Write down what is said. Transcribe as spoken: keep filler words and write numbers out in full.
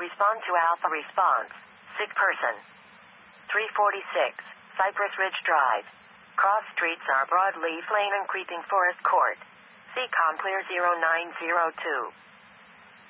Respond to Alpha response. Sick person. three forty-six, Cypress Ridge Drive. Cross streets are Broadleaf Lane and Creeping Forest Court. C COM clear zero nine zero two.